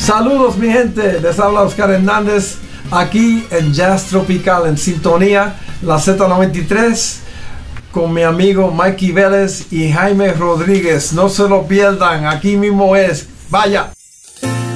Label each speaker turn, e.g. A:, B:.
A: Saludos mi gente, les habla Oscar Hernández aquí en Jazz Tropical en sintonía la Z93 con mi amigo Mikey Vélez y Jaime Rodríguez. No se lo pierdan, aquí mismo es. Vaya.